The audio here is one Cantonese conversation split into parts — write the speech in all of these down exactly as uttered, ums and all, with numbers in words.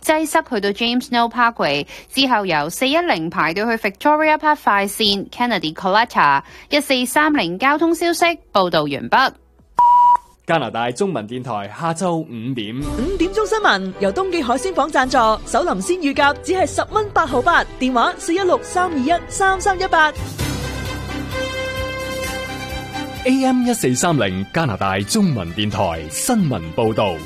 擠塞去到 James Snow Parkway， 之後由四一零排隊去 Victoria Park 快線 Kennedy Collector。一四三零交通消息報導完畢。 加拿大中文電台下晝五點， 五點鐘新聞由東記海鮮舫贊助，首林鮮乳鴿只係十蚊八毫八，電話四一六三二一三三一八。 A M 一四三零加拿大中文電台新聞報導。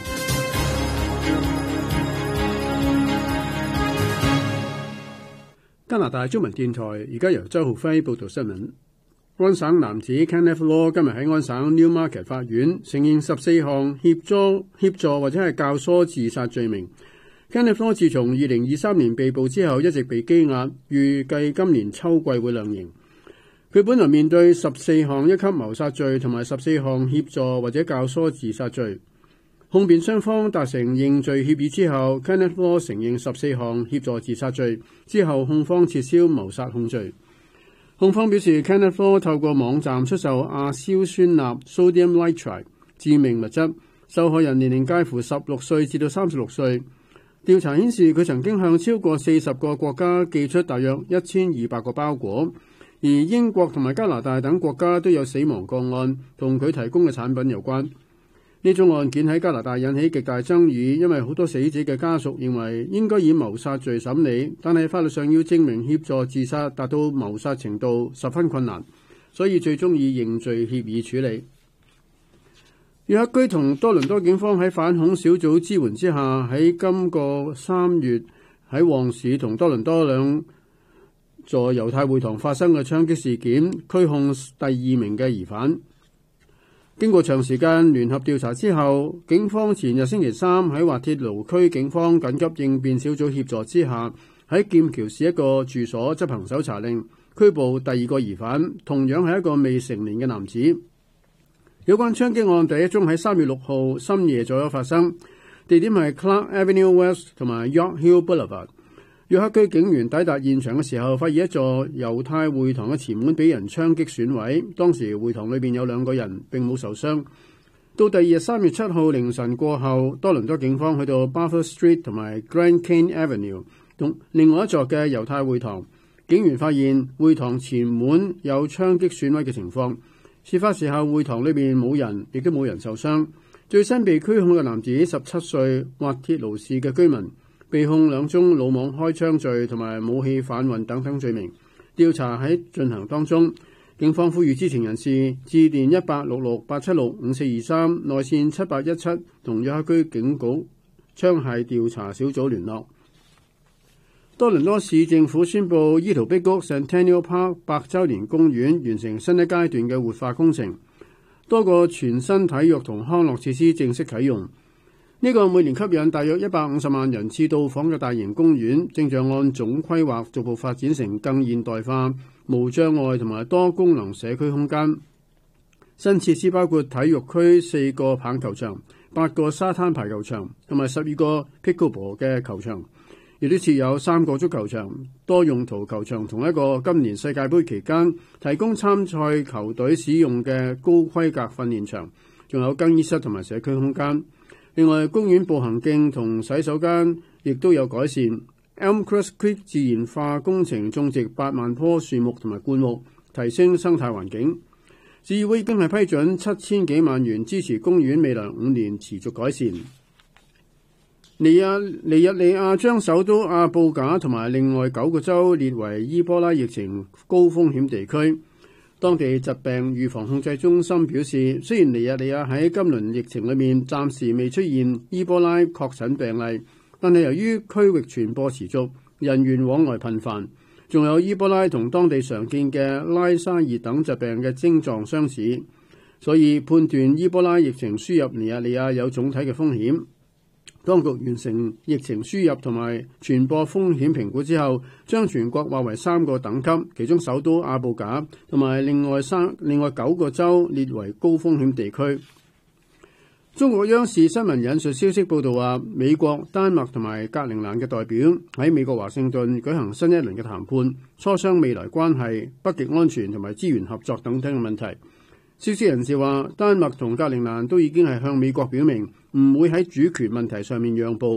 加拿大中文電台而家由周浩輝報導新聞。安省男子 Kenneth Law 今日喺安省 Newmarket 法院承認十四項協助、協助或者係教唆自殺罪名。Kenneth Law 自從二零二三年被捕之後一直被羈押，預計今年秋季會量刑。佢本來面對十四項一級謀殺罪同埋十四項協助或者教唆自殺罪。控辯雙方達成認罪協議之後 Kenneth Law 承認十四項協助自殺罪，之後控方撤銷謀殺控罪。控方表示 Kenneth Law 透過網站出售亞硝酸鈉 Sodium Nitrite 致命物質，受害人年齡介乎十六歲至到三十六歲。調查顯示佢曾經向超過四十個國家寄出大約一千二百個包裹，而英國同埋加拿大等國家都有死亡個案同佢提供嘅產品有關。呢種案件喺加拿大引起極大爭議，因為好多死者嘅家屬認為應該以謀殺罪審理，但係法律上要證明協助自殺達到謀殺程度十分困難，所以最終以認罪協議處理。約克居同多倫多警方喺反恐小組支援之下，喺今個三月喺旺市同多倫多兩座猶太會堂發生嘅槍擊事件，拘控第二名嘅疑犯。經過長時間聯合調查之後，警方前日星期三喺滑鐵盧區警方緊急應變小組協助之下，喺劍橋市一個住所執行搜查令，拘捕第二個疑犯，同樣係一個未成年嘅男子。有關槍擊案第一宗喺三月六號深夜左右發生，地點係 Clark Avenue West 同埋 York Hill Boulevard。約克區警員抵達現場嘅時候，發現一座猶太會堂嘅前門俾人槍擊損毀。當時會堂裏邊有兩個人，並冇受傷。到第二日三月七號凌晨過後，多倫多警方去到 Bathurst Street 同埋 Grand Cane Avenue 同另外一座嘅猶太會堂，警員發現會堂前門有槍擊損毀嘅情況。事發時候，會堂裏邊冇人，亦都冇人受傷。最新被拘控嘅男子十七歲，滑鐵盧市嘅居民。被控兩宗魯莽開槍罪同埋武器販運等等罪名，調查喺進行當中。警方呼籲知情人士致電一八六六八七六五四二三，內線七八一七同約克區警局槍械調查小組聯絡。多倫多市政府宣布，伊圖碧谷 Centennial Park 百週年公園完成新一階段嘅活化工程，多個全新體育同康樂設施正式啟用。呢個每年吸引大約一百五十萬人次到訪嘅大型公園，正在按總規劃逐步發展成更現代化、無障礙同埋多功能社區空間。新設施包括體育區四個棒球場、八個沙灘排球場同埋十二個 pickleball 嘅球場，亦都設有三個足球場、多用途球場同一個今年世界盃期間提供參賽球隊使用嘅高規格訓練場，仲有更衣室同埋社區空間。另外，公園步行徑同洗手間亦都有改善。Elmcrest Creek 自然化工程種植八萬棵樹木同埋灌木，提升生態環境。市議會已經係批准七千幾萬元支持公園未來五年持續改善。尼亞尼日利亞將首都阿布賈同埋另外九個州列為伊波拉疫情高風險地區。當地疾病預防控制中心表示，雖然尼日利亞喺今輪疫情裏面暫時未出現伊波拉確診病例，但係由於區域傳播持續，人員往來頻繁，仲有伊波拉同當地常見嘅拉沙熱等疾病嘅症狀相似，所以判斷伊波拉疫情輸入尼日利亞有總體嘅風險。當局完成疫情輸入同埋傳播風險評估之後，將全國劃為三個等級，其中首都阿布賈同埋另外三另外九個州列為高風險地區。中國央視新聞引述消息報道話，美國、丹麥同埋格陵蘭嘅代表喺美國華盛頓舉行新一輪嘅談判，磋商未來關係、北極安全同埋資源合作等等嘅問題。消息人士話，丹麥同格陵蘭都已經係向美國表明唔會喺主權問題上面讓步，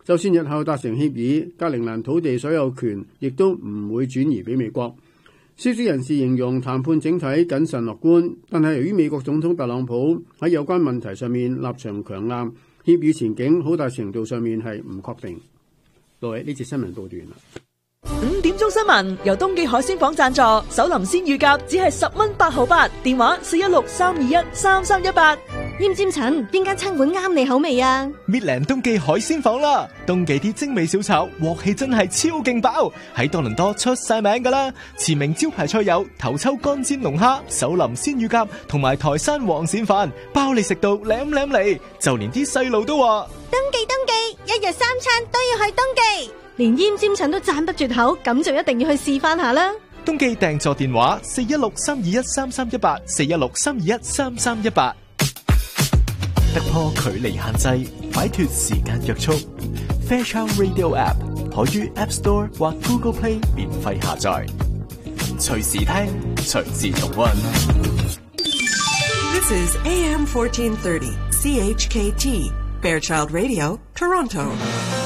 就算日後達成協議，格陵蘭土地所有權亦都唔會轉移俾美國。消息人士形容談判整體謹慎樂觀，但係由於美國總統特朗普喺有關問題上面立場強硬，協議前景好大程度上面係唔確定。各位，呢節新聞報完啦。 五點鐘新聞由東記海鮮舫贊助，首林鮮乳鴿只係十蚊八毫八，電話四一六三二一三三一八。 奄尖塵，邊間餐館啱你口味啊？ 搣靚東記海鮮舫啦！東記啲精美小炒，鑊氣真係超勁爆，喺多倫多出晒名噶啦！馳名招牌菜有頭抽乾煎龍蝦、首林鮮乳鴿同埋台山黃鱔飯，包你食到舐舐嚟，就連啲細路都話： 東記東記，一日三餐都要去東記。連奄尖塵都讚不絕口，咁就一定要去試翻下啦！ 東記訂座電話：四一六三二一三三一八，四一六三二一三三一八。突破距離限制，擺脫時間約束。Fairchild Radio App 可於 App Store 或 Google Play 免費下載，隨時聽，隨時重溫。 This is A M fourteen thirty C H K T Fairchild Radio, Toronto.